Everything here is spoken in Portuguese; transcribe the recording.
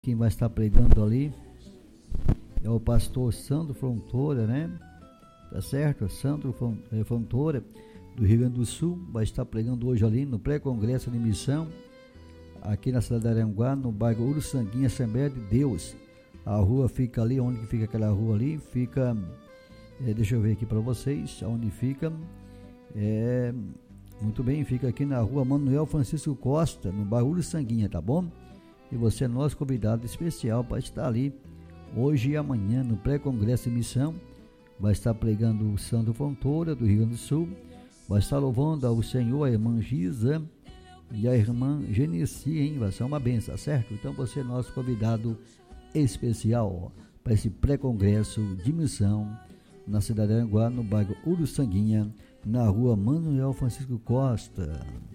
Quem vai estar pregando ali é o pastor Sandro Fontoura, né? Tá certo? Sandro Fontoura, do Rio Grande do Sul, vai estar pregando hoje ali no pré-congresso de missão, aqui na cidade de Araranguá, no bairro Uruçanguinha, Assembleia de Deus. A rua fica ali, onde fica aquela rua ali, fica, deixa eu ver aqui para vocês, onde fica, muito bem, fica aqui na rua Manuel Francisco Costa, no bairro Uruçanguinha, tá bom? E você é nosso convidado especial para estar ali hoje e amanhã no pré-congresso de missão. Vai estar pregando o Sandro Fontoura, do Rio Grande do Sul, vai estar louvando ao Senhor a irmã Giza e a irmã Genesi, hein? Vai ser uma benção, certo? Então você é nosso convidado especial para esse pré-congresso de missão na cidade de Araranguá, no bairro Uruçanguinha, na rua Manuel Francisco Costa.